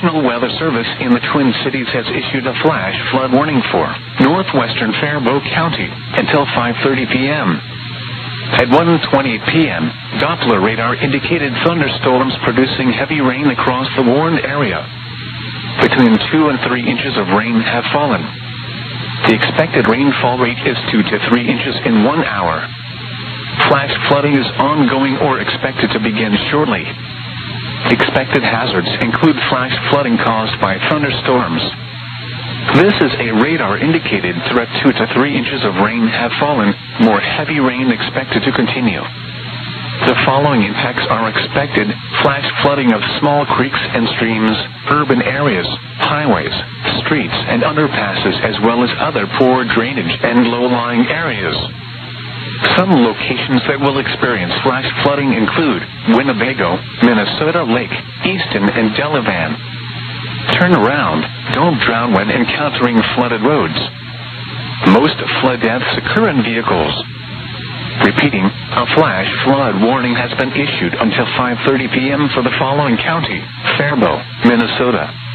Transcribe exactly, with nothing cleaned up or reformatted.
National Weather Service in the Twin Cities has issued a flash flood warning for northwestern Faribault County until five thirty p.m. At one twenty p.m., Doppler radar indicated thunderstorms producing heavy rain across the warned area. Between two and three inches of rain have fallen. The expected rainfall rate is two to three inches in one hour. Flash flooding is ongoing or expected to begin shortly. Expected hazards include flash flooding caused by thunderstorms. This is a radar-indicated threat. Two to three inches of rain have fallen. More heavy rain expected to continue. The following impacts are expected: flash flooding of small creeks and streams, urban areas, highways, streets, and underpasses, as well as other poor drainage and low-lying areas. Some locations that will experience flash flooding include Winnebago, Minnesota Lake, Easton, and Delavan. Turn around. Don't drown when encountering flooded roads. Most flood deaths occur in vehicles. Repeating, a flash flood warning has been issued until five thirty p.m. for the following county: Faribault, Minnesota,